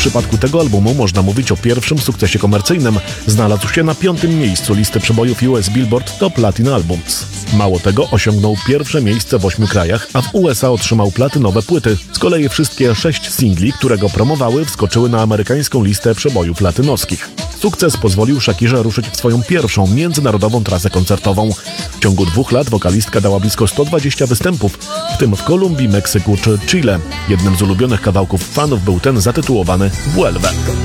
przypadku tego albumu można mówić o pierwszym sukcesie komercyjnym. Znalazł się na 5. miejscu listy przebojów US Billboard Top Latin Albums. Mało tego, osiągnął pierwsze miejsce w 8 krajach, a w USA otrzymał platynowe płyty. Z kolei wszystkie 6 singli, które go promowały, wskoczyły na amerykańską listę przebojów latynoskich. Sukces pozwolił Shakirze ruszyć w swoją pierwszą międzynarodową trasę koncertową. W ciągu 2 lat wokalistka dała blisko 120 występów, w tym w Kolumbii, Meksyku czy Chile. Jednym z ulubionych kawałków fanów był ten zatytułowany Vuelve.